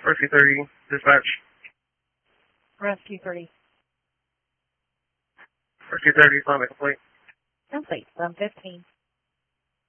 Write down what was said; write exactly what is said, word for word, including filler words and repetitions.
Rescue thirty, dispatch. Rescue thirty. Rescue thirty, final complete. Complete. one fifteen.